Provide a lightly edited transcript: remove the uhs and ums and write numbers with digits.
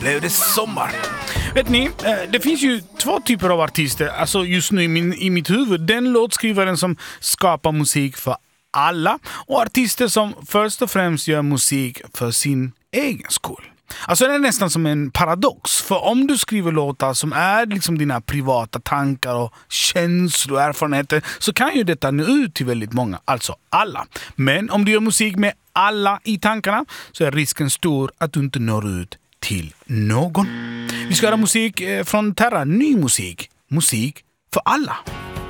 blev det sommar. Vet ni, det finns ju två typer av artister, alltså just nu i mitt huvud. Den låtskrivaren som skapar musik för alla och artister som först och främst gör musik för sin egen skull. Alltså det är nästan som en paradox. För om du skriver låtar som är liksom dina privata tankar och känslor och erfarenheter, så kan ju detta nå ut till väldigt många, alltså alla. Men om du gör musik med alla i tankarna, så är risken stor att du inte når ut till någon. Vi ska göra musik från Terra, ny musik. Musik för alla.